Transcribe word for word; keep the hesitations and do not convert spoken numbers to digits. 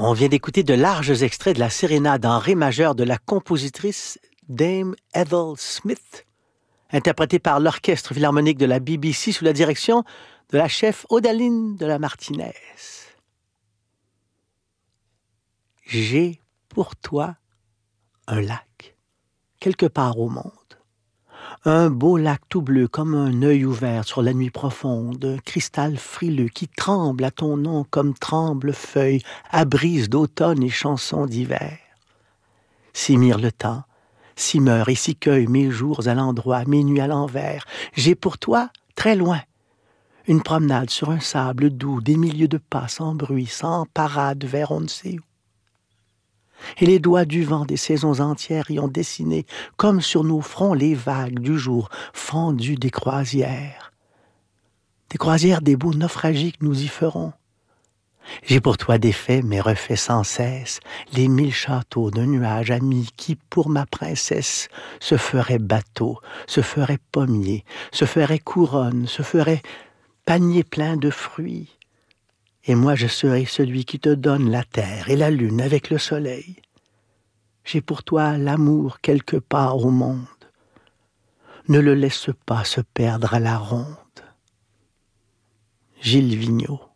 On vient d'écouter de larges extraits de la sérénade en ré majeur de la compositrice Dame Ethel Smith, interprétée par l'Orchestre philharmonique de la B B C sous la direction de la chef Odaline de la Martinez. J'ai pour toi un lac, quelque part au monde. Un beau lac tout bleu comme un œil ouvert sur la nuit profonde, un cristal frileux qui tremble à ton nom comme tremble feuille à brise d'automne et chansons d'hiver. Si mire le temps, si meurt et si cueille mes jours à l'endroit, mes nuits à l'envers, j'ai pour toi, très loin, une promenade sur un sable doux, des milieux de pas sans bruit, sans parade vers on ne sait où. Et les doigts du vent des saisons entières y ont dessiné, comme sur nos fronts, les vagues du jour fendues des croisières. Des croisières des beaux naufragés que nous y ferons. J'ai pour toi défait, mais refait sans cesse, les mille châteaux d'un nuage ami qui, pour ma princesse, se ferait bateau, se ferait pommier, se ferait couronne, se ferait panier plein de fruits. Et moi je serai celui qui te donne la terre et la lune avec le soleil. J'ai pour toi l'amour quelque part au monde. Ne le laisse pas se perdre à la ronde. Gilles Vigneault.